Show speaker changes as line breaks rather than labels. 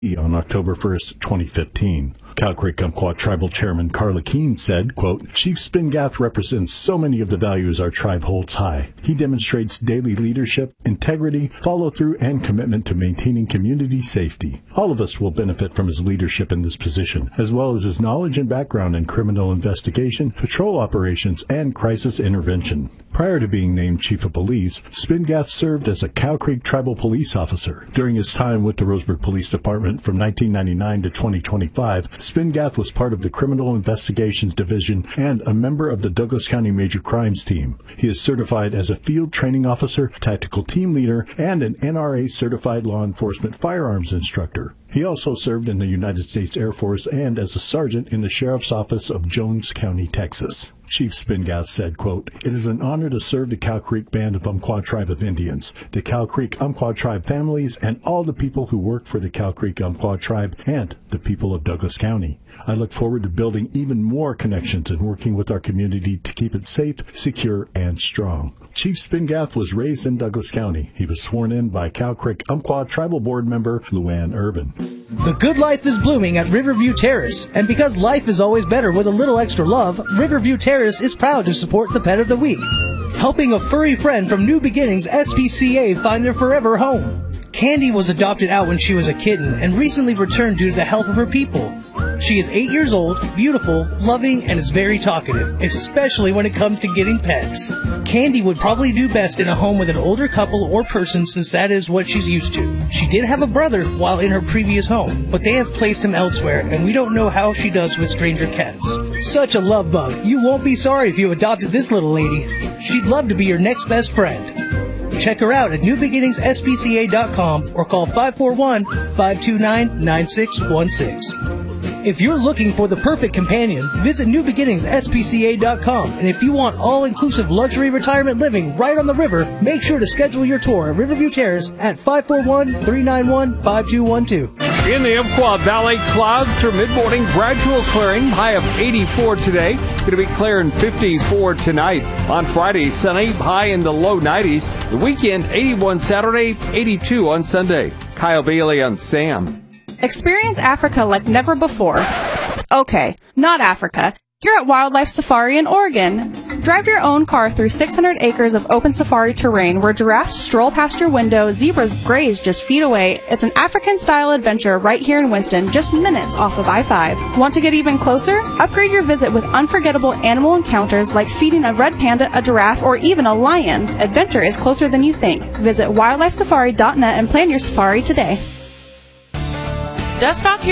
on October 1st, 2015. Cow Creek Umpqua Tribal Chairman Carla Keene said, quote, Chief Spingath represents so many of the values our tribe holds high. He demonstrates daily leadership, integrity, follow-through, and commitment to maintaining community safety. All of us will benefit from his leadership in this position, as well as his knowledge and background in criminal investigation, patrol operations, and crisis intervention. Prior to being named Chief of Police, Spingath served as a Cow Creek Tribal Police Officer. During his time with the Roseburg Police Department from 1999 to 2025, Spingath was part of the Criminal Investigations Division and a member of the Douglas County Major Crimes Team. He is certified as a Field Training Officer, Tactical Team Leader, and an NRA Certified Law Enforcement Firearms Instructor. He also served in the United States Air Force and as a sergeant in the Sheriff's Office of Jones County, Texas. Chief Spingath said, quote, It is an honor to serve the Cow Creek Band of Umpqua Tribe of Indians, the Cow Creek Umpqua Tribe families, and all the people who work for the Cow Creek Umpqua Tribe and the people of Douglas County. I look forward to building even more connections and working with our community to keep it safe, secure, and strong. Chief Spingath was raised in Douglas County. He was sworn in by Cow Creek Umpqua Tribal Board member Luann Urban.
The good life is blooming at Riverview Terrace, and because life is always better with a little extra love, Riverview Terrace is proud to support the Pet of the Week, helping a furry friend from New Beginnings SPCA find their forever home. Candy was adopted out when she was a kitten and recently returned due to the health of her people. She is 8 years old, beautiful, loving, and is very talkative, especially when it comes to getting pets. Candy would probably do best in a home with an older couple or person since that is what she's used to. She did have a brother while in her previous home, but they have placed him elsewhere, and we don't know how she does with stranger cats. Such a love bug. You won't be sorry if you adopted this little lady. She'd love to be your next best friend. Check her out at newbeginningsspca.com or call 541-529-9616. If you're looking for the perfect companion, visit newbeginningsspca.com. And if you want all-inclusive luxury retirement living right on the river, make sure to schedule your tour at Riverview Terrace at 541-391-5212.
In the Umpqua Valley, clouds through mid-morning, gradual clearing, high of 84 today. Going to be clearing 54 tonight. On Friday, sunny, high in the low 90s. The weekend, 81 Saturday, 82 on Sunday. Kyle Bailey on SAM.
Experience Africa like never before. Okay, not Africa. You're at Wildlife Safari in Oregon. Drive your own car through 600 acres of open safari terrain where giraffes stroll past your window, zebras graze just feet away. It's an African-style adventure right here in Winston, just minutes off of I-5. Want to get even closer? Upgrade your visit with unforgettable animal encounters like feeding a red panda, a giraffe, or even a lion. Adventure is closer than you think. Visit wildlifesafari.net and plan your safari today.
Dust off your